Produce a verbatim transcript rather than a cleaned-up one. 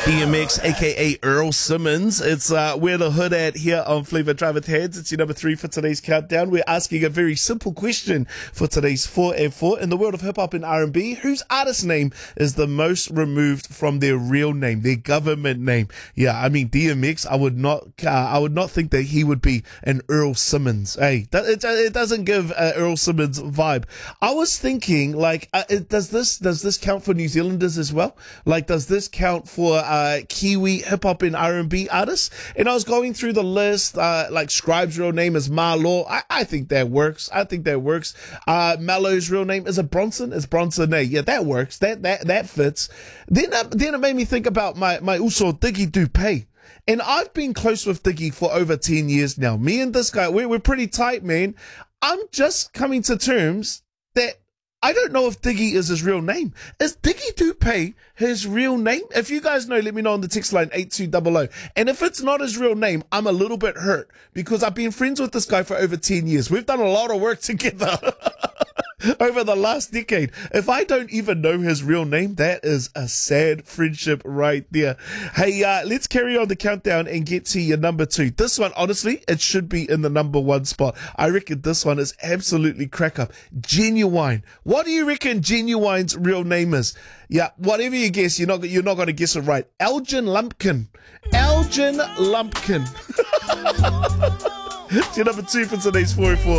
D M X, aka Earl Simmons. It's uh, Where the Hood at here on Flavor Drive with Heads. It's your number three for today's countdown. We're asking a very simple question for today's four and four. In the world of hip hop and R and B, whose artist name is the most removed from their real name, their government name? Yeah, I mean D M X. I would not, uh, I would not think that he would be an Earl Simmons. Hey, it, it doesn't give uh, Earl Simmons vibe. I was thinking, like, uh, it, does this does this count for New Zealanders as well? Like, does this count for uh, Kiwi hip hop and R and B artists? And I was going through the list. Uh, like Scribe's real name is Marlo. I, I think that works. I think that works. Uh, Mello's real name is it Bronson? It's Bronson. A. Yeah, that works. That that that fits. Then uh, then it made me think about my my uso Diggy Dupay. And I've been close with Diggy for over ten years now. Me and this guy, we're, we're pretty tight, man. I'm just coming to terms that I don't know if Diggy is his real name. Is Diggy Dupay his real name? If you guys know, let me know on the text line eight two zero zero. And if it's not his real name, I'm a little bit hurt because I've been friends with this guy for over ten years. We've done a lot of work together over the last decade. If I don't even know his real name, that is a sad friendship right there. Hey, uh, let's carry on the countdown and get to your number two. This one, honestly, it should be in the number one spot. I reckon this one is absolutely crack up. Genuine. What do you reckon Genuine's real name is? Yeah, whatever you guess, you're not, you're not going to guess it right. Elgin Lumpkin. Elgin Lumpkin. It's your number two for today's four and four.